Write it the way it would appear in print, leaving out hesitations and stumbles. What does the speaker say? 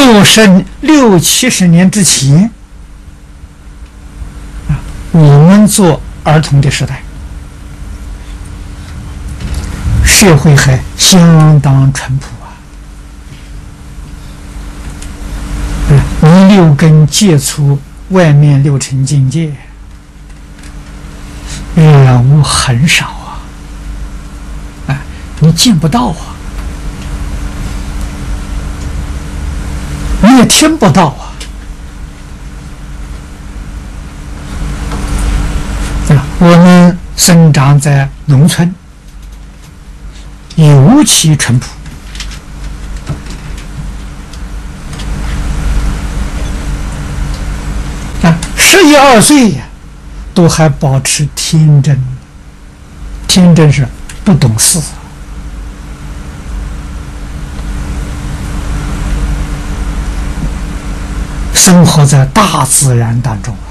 60、70年之前，我们做儿童的时代，社会还相当淳朴啊！你6根接触外面6尘境界，染污很少啊！你见不到啊，你也听不到啊！我们生长在农村，尤其淳朴。11、12岁呀，都还保持天真。天真是不懂事，生活在大自然当中。